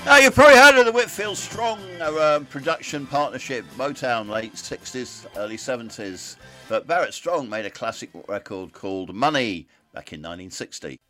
You've probably heard of the Whitfield Strong production partnership, Motown, late 60s, early 70s. But Barrett Strong made a classic record called Money back in 1960.